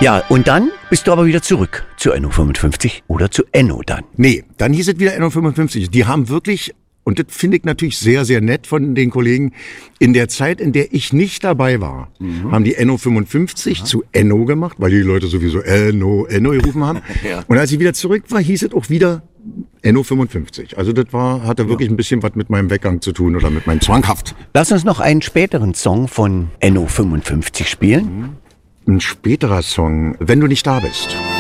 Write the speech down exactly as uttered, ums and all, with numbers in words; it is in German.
Ja, und dann bist du aber wieder zurück zu Enno fünfundfünfzig oder zu Enno dann. Nee, dann hieß es wieder Enno fünfundfünfzig. Die haben wirklich, und das finde ich natürlich sehr, sehr nett von den Kollegen, in der Zeit, in der ich nicht dabei war, mhm. haben die Enno fünfundfünfzig ja. zu Enno gemacht, weil die Leute sowieso Enno, Enno gerufen haben. ja. Und als ich wieder zurück war, hieß es auch wieder Enno fünfundfünfzig. Also das war, hatte wirklich ja. ein bisschen was mit meinem Weggang zu tun oder mit meinem Zwanghaft. Lass uns noch einen späteren Song von Enno fünfundfünfzig spielen. Ein späterer Song, Wenn du nicht da bist.